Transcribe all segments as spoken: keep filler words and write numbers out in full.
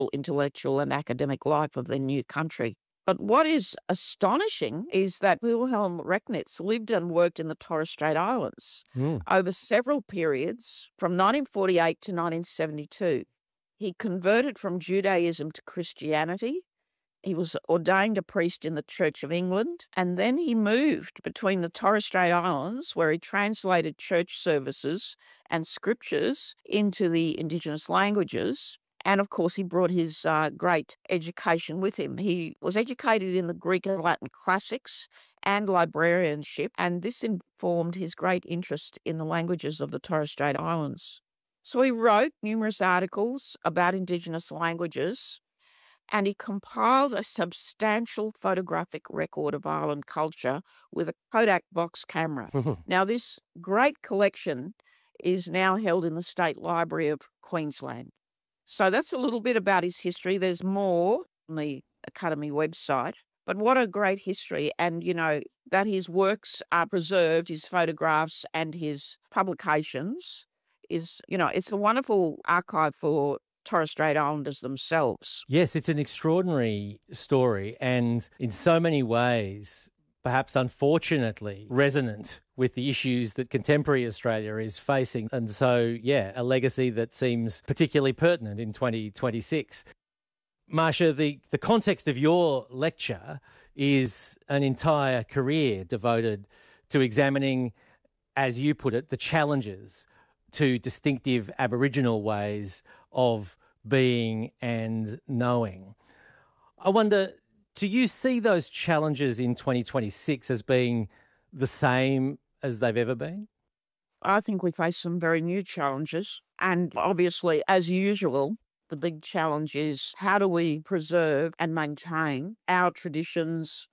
intellectual and academic life of their new country. But what is astonishing is that Wilhelm Recknitz lived and worked in the Torres Strait Islands Mm. over several periods from nineteen forty-eight to nineteen seventy-two. He converted from Judaism to Christianity. He was ordained a priest in the Church of England, and then he moved between the Torres Strait Islands, where he translated church services and scriptures into the Indigenous languages. And, of course, he brought his uh, great education with him. He was educated in the Greek and Latin classics and librarianship, and this informed his great interest in the languages of the Torres Strait Islands. So he wrote numerous articles about Indigenous languages, and he compiled a substantial photographic record of island culture with a Kodak box camera. Now, this great collection is now held in the State Library of Queensland. So that's a little bit about his history. There's more on the Academy website. But what a great history. And, you know, that his works are preserved, his photographs and his publications is, you know, it's a wonderful archive for Torres Strait Islanders themselves. Yes, it's an extraordinary story and in so many ways, perhaps unfortunately, resonant with the issues that contemporary Australia is facing. And so, yeah, a legacy that seems particularly pertinent in twenty twenty-six. Marsha, the, the context of your lecture is an entire career devoted to examining, as you put it, the challenges to distinctive Aboriginal ways of being and knowing. I wonder, do you see those challenges in twenty twenty-six as being the same as they've ever been? I think we face some very new challenges. And obviously, as usual, the big challenge is how do we preserve and maintain our traditions,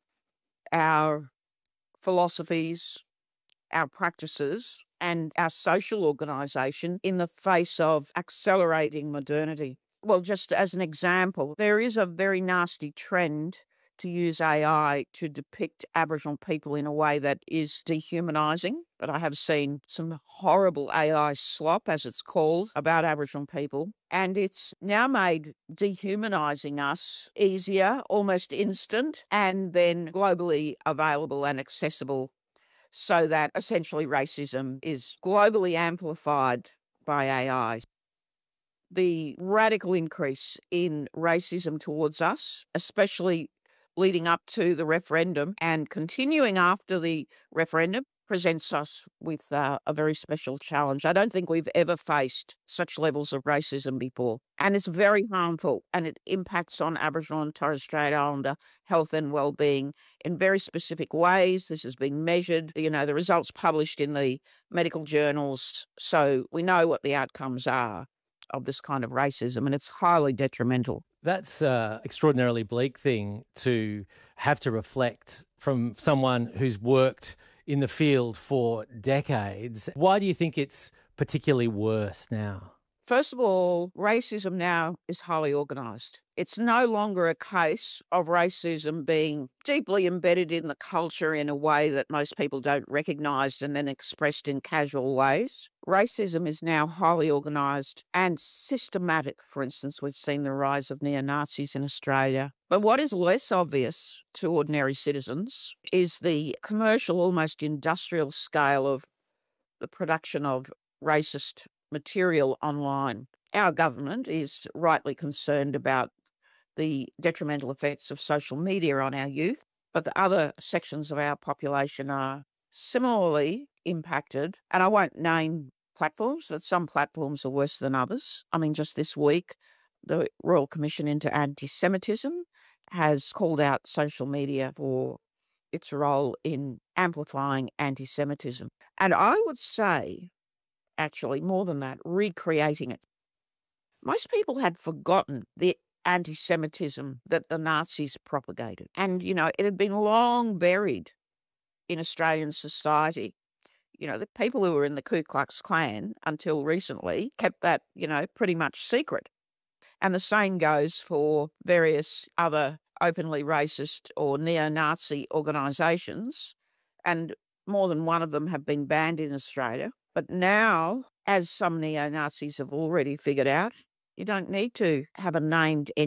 our philosophies, our practices, and our social organisation in the face of accelerating modernity. Well, just as an example, there is a very nasty trend to use A I to depict Aboriginal people in a way that is dehumanising. But I have seen some horrible A I slop, as it's called, about Aboriginal people. And it's now made dehumanising us easier, almost instant, and then globally available and accessible, so that essentially racism is globally amplified by A I. The radical increase in racism towards us, especially leading up to the referendum and continuing after the referendum, presents us with uh, a very special challenge. I don't think we've ever faced such levels of racism before. And it's very harmful, and it impacts on Aboriginal and Torres Strait Islander health and well-being in very specific ways. This has been measured, you know, the results published in the medical journals, so we know what the outcomes are of this kind of racism, and it's highly detrimental. That's an extraordinarily bleak thing to have to reflect from someone who's worked in the field for decades. Why do you think it's particularly worse now? First of all, racism now is highly organised. It's no longer a case of racism being deeply embedded in the culture in a way that most people don't recognise and then expressed in casual ways. Racism is now highly organised and systematic. For instance, we've seen the rise of neo-Nazis in Australia. But what is less obvious to ordinary citizens is the commercial, almost industrial scale of the production of racist material online. Our government is rightly concerned about the detrimental effects of social media on our youth, but the other sections of our population are similarly impacted. And I won't name platforms, but some platforms are worse than others. I mean, just this week, the Royal Commission into Anti-Semitism has called out social media for its role in amplifying anti-Semitism. And I would say, actually, more than that, recreating it. Most people had forgotten the anti-Semitism that the Nazis propagated. And, you know, it had been long buried in Australian society. You know, the people who were in the Ku Klux Klan until recently kept that, you know, pretty much secret. And the same goes for various other openly racist or neo-Nazi organisations. And more than one of them have been banned in Australia. But now, as some neo-Nazis have already figured out, You don't need to have a named